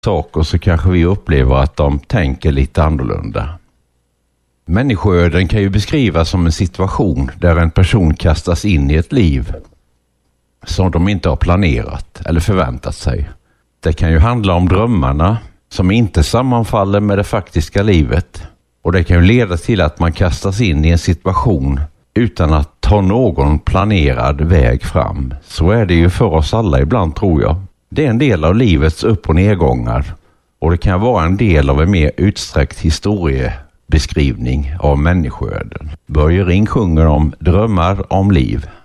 saker så kanske vi upplever att de tänker lite annorlunda. Människoöden kan ju beskrivas som en situation där en person kastas in i ett liv som de inte har planerat eller förväntat sig. Det kan ju handla om drömmarna som inte sammanfaller med det faktiska livet, och det kan ju leda till att man kastas in i en situation utan att ta någon planerad väg fram. Så är det ju för oss alla ibland, tror jag. Det är en del av livets upp- och nedgångar, och det kan vara en del av en mer utsträckt historiebeskrivning av människoöden. Börje Ring sjunger om drömmar om liv.